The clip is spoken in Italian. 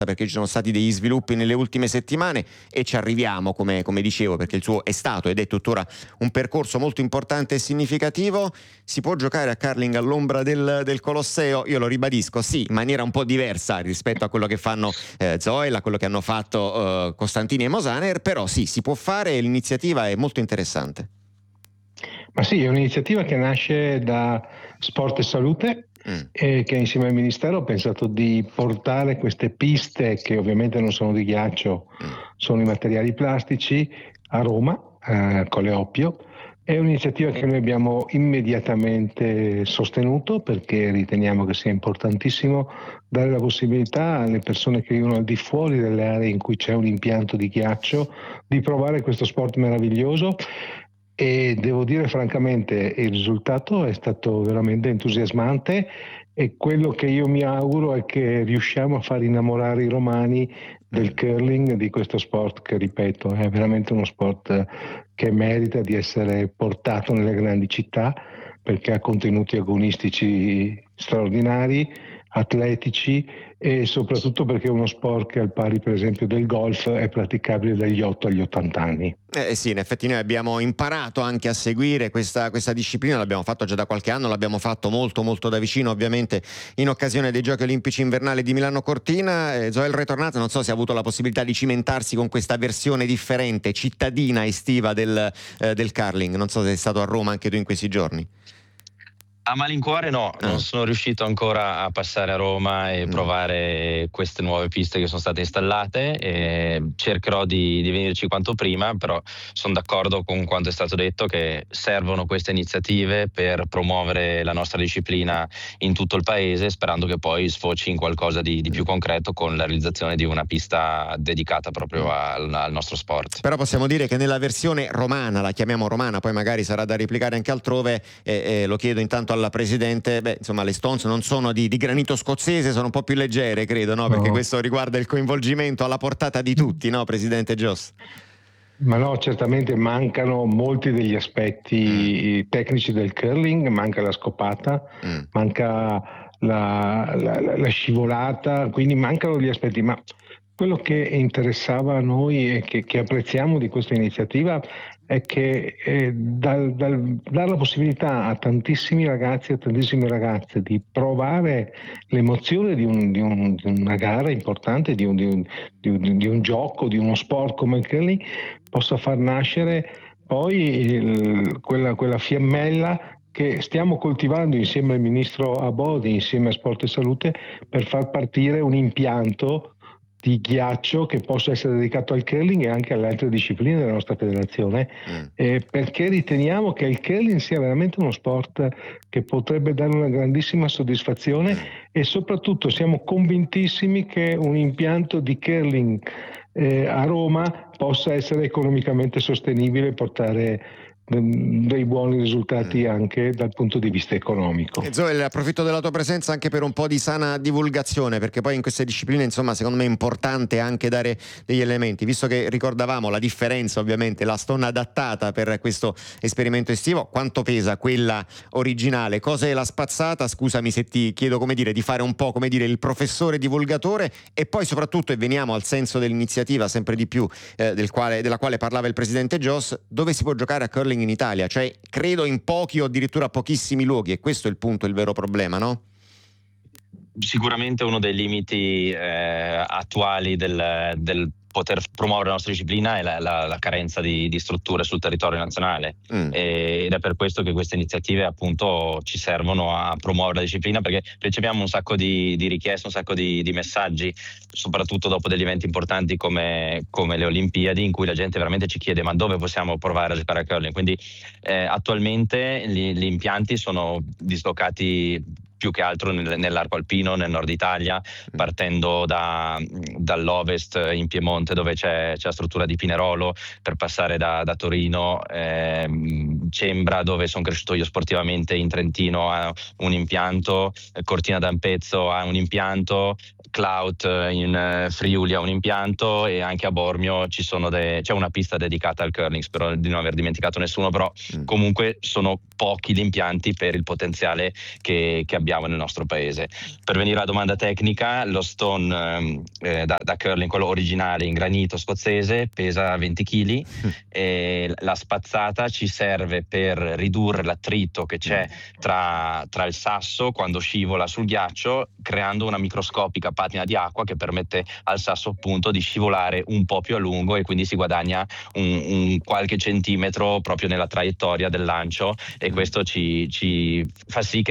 perché ci sono stati degli sviluppi nelle ultime settimane e ci arriviamo, come dicevo, perché il suo è stato ed è tuttora un percorso molto importante e significativo. Si può giocare a curling all'ombra del Colosseo? Io lo ribadisco, sì, in maniera un po' diversa rispetto a quello che fanno Zoel, a quello che hanno fatto Costantini e Mosaner, però sì, si può fare e l'iniziativa è molto interessante. Ma sì, è un'iniziativa che nasce da Sport e Salute, che insieme al Ministero ha pensato di portare queste piste, che ovviamente non sono di ghiaccio, sono i materiali plastici, a Roma, Colle Oppio. È un'iniziativa che noi abbiamo immediatamente sostenuto, perché riteniamo che sia importantissimo dare la possibilità alle persone che vivono al di fuori delle aree in cui c'è un impianto di ghiaccio di provare questo sport meraviglioso. E devo dire francamente il risultato è stato veramente entusiasmante, e quello che io mi auguro è che riusciamo a far innamorare i romani del curling, di questo sport che, ripeto, è veramente uno sport che merita di essere portato nelle grandi città, perché ha contenuti agonistici straordinari, atletici, e soprattutto perché è uno sport che, al pari per esempio del golf, è praticabile dagli 8 agli 80 anni. Sì, in effetti noi abbiamo imparato anche a seguire questa disciplina, l'abbiamo fatto già da qualche anno, l'abbiamo fatto molto molto da vicino, ovviamente in occasione dei Giochi Olimpici Invernali di Milano Cortina. Zoel Retornaz, non so se ha avuto la possibilità di cimentarsi con questa versione differente, cittadina, estiva del curling, non so se sei stato a Roma anche tu in questi giorni. A malincuore no, non sono riuscito ancora a passare a Roma e provare queste nuove piste che sono state installate, e cercherò di venirci quanto prima, però sono d'accordo con quanto è stato detto, che servono queste iniziative per promuovere la nostra disciplina in tutto il paese, sperando che poi sfoci in qualcosa di più concreto con la realizzazione di una pista dedicata proprio al nostro sport. Però possiamo dire che nella versione romana, la chiamiamo romana, poi magari sarà da replicare anche altrove, lo chiedo intanto alla Presidente, insomma le Stones non sono di granito scozzese, sono un po' più leggere, credo, no? Perché questo riguarda il coinvolgimento alla portata di tutti, no, Presidente Joss? Ma no, certamente mancano molti degli aspetti tecnici del curling, manca la scopata, manca la scivolata, quindi mancano gli aspetti, ma quello che interessava a noi e che apprezziamo di questa iniziativa è che dare la possibilità a tantissimi ragazzi e tantissime ragazze di provare l'emozione di una gara importante, di un gioco, di uno sport come il curling, possa far nascere poi quella fiammella che stiamo coltivando insieme al Ministro Abodi, insieme a Sport e Salute, per far partire un impianto di ghiaccio che possa essere dedicato al curling e anche alle altre discipline della nostra federazione, perché riteniamo che il curling sia veramente uno sport che potrebbe dare una grandissima soddisfazione, e soprattutto siamo convintissimi che un impianto di curling a Roma possa essere economicamente sostenibile e portare dei buoni risultati anche dal punto di vista economico. Zoel, approfitto della tua presenza anche per un po' di sana divulgazione, perché poi in queste discipline, insomma, secondo me è importante anche dare degli elementi, visto che ricordavamo la differenza, ovviamente la stonna adattata per questo esperimento estivo. Quanto pesa quella originale? Cosa è la spazzata? Scusami se ti chiedo, come dire, di fare un po', come dire, il professore divulgatore, e poi soprattutto, e veniamo al senso dell'iniziativa sempre di più della quale parlava il Presidente Joss, dove si può giocare a curling in Italia? Cioè, credo in pochi o addirittura pochissimi luoghi, e questo è il punto, il vero problema, no? Sicuramente uno dei limiti attuali del poter promuovere la nostra disciplina è la carenza di strutture sul territorio nazionale, ed è per questo che queste iniziative appunto ci servono a promuovere la disciplina, perché riceviamo un sacco di richieste, un sacco di messaggi, soprattutto dopo degli eventi importanti come le Olimpiadi, in cui la gente veramente ci chiede: ma dove possiamo provare a giocare a curling? Quindi attualmente gli impianti sono dislocati più che altro nell'arco alpino, nel nord Italia, partendo dall'ovest in Piemonte, dove c'è la struttura di Pinerolo, per passare da Torino, Cembra, dove sono cresciuto io sportivamente, in Trentino ha un impianto, Cortina d'Ampezzo ha un impianto, Clout in Friuli ha un impianto, e anche a Bormio c'è una pista dedicata al curling. Spero di non aver dimenticato nessuno, però comunque sono pochi gli impianti per il potenziale che abbiamo nel nostro paese. Per venire alla domanda tecnica, lo stone da curling, quello originale in granito scozzese, pesa 20 kg e la spazzata ci serve per ridurre l'attrito che c'è tra il sasso quando scivola sul ghiaccio, creando una microscopica patina di acqua che permette al sasso appunto di scivolare un po' più a lungo, e quindi si guadagna un qualche centimetro proprio nella traiettoria del lancio, e questo ci fa sì che